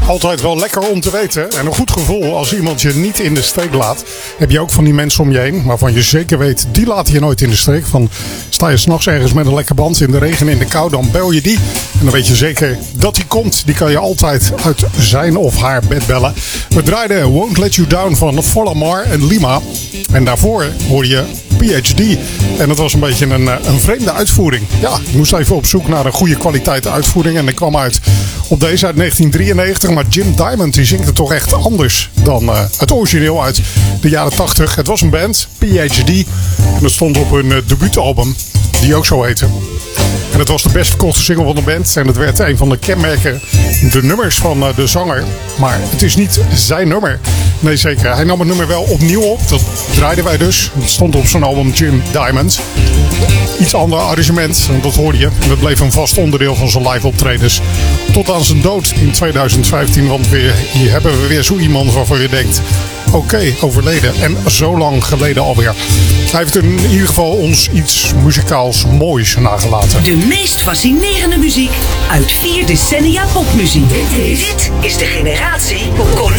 Altijd wel lekker om te weten. En een goed gevoel als iemand je niet in de steek laat. Heb je ook van die mensen om je heen waarvan je zeker weet, die laat je nooit in de steek. Van, sta je 's nachts ergens met een lekker band in de regen, in de kou, dan bel je die. En dan weet je zeker dat die komt. Die kan je altijd uit zijn of haar bed bellen. We draaiden Won't Let You Down van Folamar en Lima. En daarvoor hoor je PhD. En dat was een beetje een vreemde uitvoering. Ja, ik moest even op zoek naar een goede kwaliteit uitvoering. En ik kwam uit op deze uit 1993. Maar Jim Diamond die zingt het toch echt anders dan het origineel uit de jaren 80. Het was een band, PhD. En dat stond op hun debuutalbum, die ook zo heette. En het was de best verkochte single van de band. En het werd een van de kenmerken, de nummers van de zanger. Maar het is niet zijn nummer. Nee, zeker. Hij nam het nummer wel opnieuw op. Dat draaiden wij dus. Het stond op zijn album Jim Diamond. Iets ander arrangement, dat hoorde je. En dat bleef een vast onderdeel van zijn live optredens. Tot aan zijn dood in 2015. Want hier hebben we weer zo iemand waarvan je denkt, oké, overleden. En zo lang geleden alweer. Hij heeft in ieder geval ons iets muzikaals moois nagelaten. De meest fascinerende muziek uit 4 decennia popmuziek. Dit is de generatie Con